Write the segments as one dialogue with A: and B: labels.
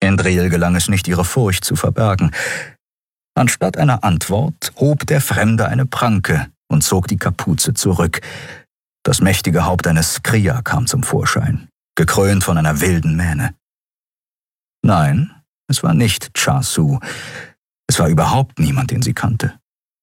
A: Endriel gelang es nicht, ihre Furcht zu verbergen. Anstatt einer Antwort hob der Fremde eine Pranke und zog die Kapuze zurück. Das mächtige Haupt eines Skria kam zum Vorschein, gekrönt von einer wilden Mähne. Nein, es war nicht Chasu. Es war überhaupt niemand, den sie kannte.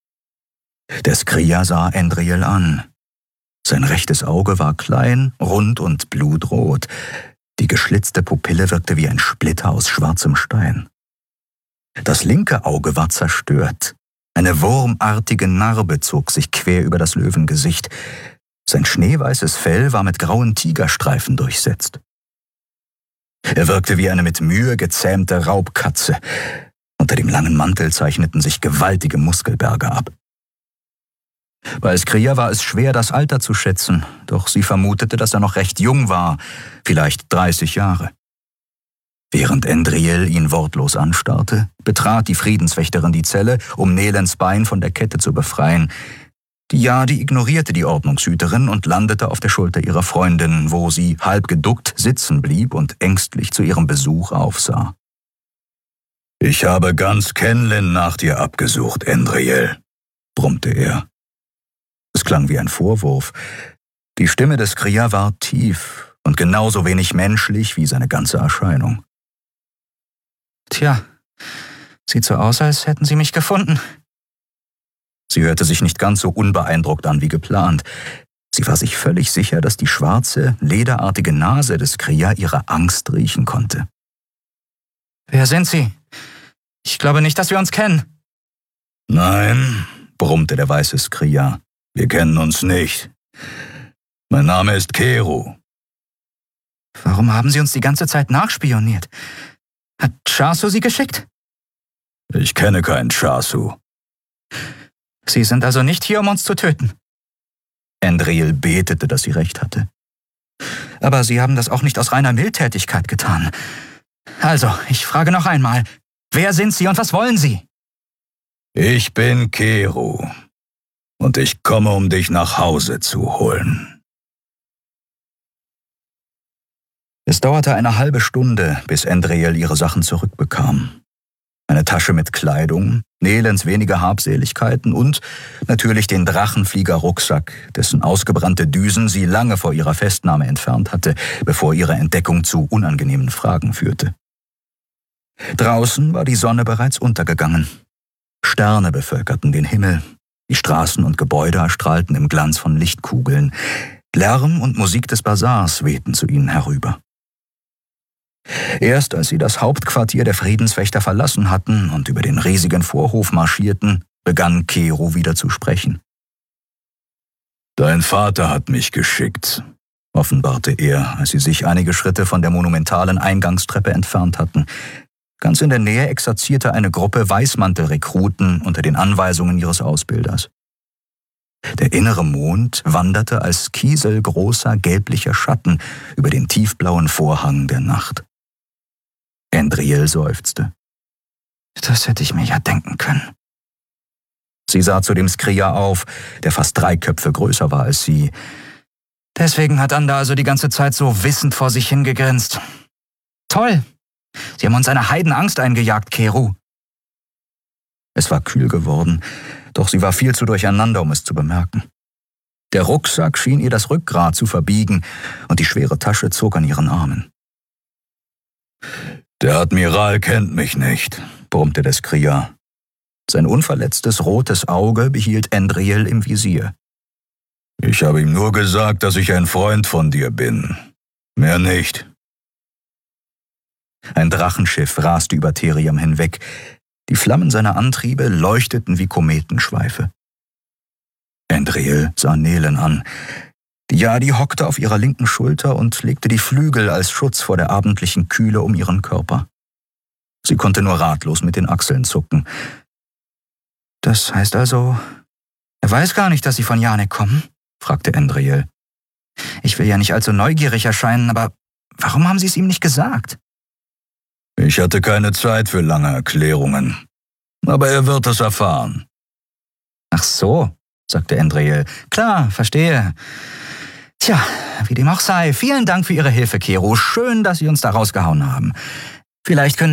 A: Der Skria sah Endriel an. Sein rechtes Auge war klein, rund und blutrot. Die geschlitzte Pupille wirkte wie ein Splitter aus schwarzem Stein. Das linke Auge war zerstört. Eine wurmartige Narbe zog sich quer über das Löwengesicht. Sein schneeweißes Fell war mit grauen Tigerstreifen durchsetzt. Er wirkte wie eine mit Mühe gezähmte Raubkatze. Unter dem langen Mantel zeichneten sich gewaltige Muskelberge ab. Bei Skria war es schwer, das Alter zu schätzen, doch sie vermutete, dass er noch recht jung war, vielleicht 30 Jahre. Während Endriel ihn wortlos anstarrte, betrat die Friedenswächterin die Zelle, um Nelens Bein von der Kette zu befreien. Die ignorierte die Ordnungshüterin und landete auf der Schulter ihrer Freundin, wo sie halb geduckt sitzen blieb und ängstlich zu ihrem Besuch aufsah. »Ich habe ganz Kenlin nach dir abgesucht, Endriel«, brummte er. Es klang wie ein Vorwurf. Die Stimme des Skria war tief und genauso wenig menschlich wie seine ganze Erscheinung.
B: »Tja, sieht so aus, als hätten Sie mich gefunden.«
A: Sie hörte sich nicht ganz so unbeeindruckt an wie geplant. Sie war sich völlig sicher, dass die schwarze, lederartige Nase des Skria ihre Angst riechen konnte.
B: »Wer sind Sie? Ich glaube nicht, dass wir uns kennen.«
A: »Nein«, brummte der weiße Skria, »wir kennen uns nicht. Mein Name ist Keru.«
B: »Warum haben Sie uns die ganze Zeit nachspioniert? Hat Chasu Sie geschickt?«
A: »Ich kenne keinen Chasu.«
B: »Sie sind also nicht hier, um uns zu töten?«
A: Endriel betete, dass sie recht hatte.
B: »Aber Sie haben das auch nicht aus reiner Mildtätigkeit getan. Also, ich frage noch einmal, wer sind Sie und was wollen Sie?«
A: »Ich bin Keru und ich komme, um dich nach Hause zu holen.« Es dauerte eine halbe Stunde, bis Endriel ihre Sachen zurückbekam. Eine Tasche mit Kleidung, Nelens wenige Habseligkeiten und natürlich den Drachenflieger-Rucksack, dessen ausgebrannte Düsen sie lange vor ihrer Festnahme entfernt hatte, bevor ihre Entdeckung zu unangenehmen Fragen führte. Draußen war die Sonne bereits untergegangen. Sterne bevölkerten den Himmel, die Straßen und Gebäude erstrahlten im Glanz von Lichtkugeln. Lärm und Musik des Basars wehten zu ihnen herüber. Erst als sie das Hauptquartier der Friedenswächter verlassen hatten und über den riesigen Vorhof marschierten, begann Keru wieder zu sprechen. »Dein Vater hat mich geschickt«, offenbarte er, als sie sich einige Schritte von der monumentalen Eingangstreppe entfernt hatten. Ganz in der Nähe exerzierte eine Gruppe Weißmantelrekruten unter den Anweisungen ihres Ausbilders. Der innere Mond wanderte als kieselgroßer gelblicher Schatten über den tiefblauen Vorhang der Nacht. Endriel seufzte.
B: »Das hätte ich mir ja denken können.«
A: Sie sah zu dem Skria auf, der fast 3 Köpfe größer war als sie.
B: »Deswegen hat Anda also die ganze Zeit so wissend vor sich hingegrinst. Toll! Sie haben uns eine Heidenangst eingejagt, Keru.«
A: Es war kühl geworden, doch sie war viel zu durcheinander, um es zu bemerken. Der Rucksack schien ihr das Rückgrat zu verbiegen und die schwere Tasche zog an ihren Armen. »Der Admiral kennt mich nicht«, brummte der Skria. Sein unverletztes rotes Auge behielt Endriel im Visier. »Ich habe ihm nur gesagt, dass ich ein Freund von dir bin. Mehr nicht.« Ein Drachenschiff raste über Theriam hinweg. Die Flammen seiner Antriebe leuchteten wie Kometenschweife. Endriel sah Nelen an. Die Yadi hockte auf ihrer linken Schulter und legte die Flügel als Schutz vor der abendlichen Kühle um ihren Körper. Sie konnte nur ratlos mit den Achseln zucken.
B: »Das heißt also, er weiß gar nicht, dass Sie von Janek kommen?«
A: fragte Endriel.
B: »Ich will ja nicht allzu neugierig erscheinen, aber warum haben Sie es ihm nicht gesagt?«
A: »Ich hatte keine Zeit für lange Erklärungen. Aber er wird es erfahren.«
B: »Ach so«, sagte Endriel. »Klar, verstehe. Tja, wie dem auch sei, vielen Dank für Ihre Hilfe, Keru. Schön, dass Sie uns da rausgehauen haben. Vielleicht können